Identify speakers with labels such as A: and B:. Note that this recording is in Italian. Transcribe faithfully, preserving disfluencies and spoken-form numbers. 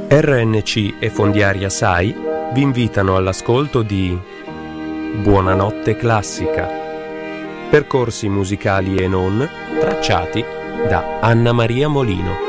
A: R N C e Fondiaria SAI vi invitano all'ascolto di Buonanotte Classica, percorsi musicali e non tracciati da Anna Maria Molino.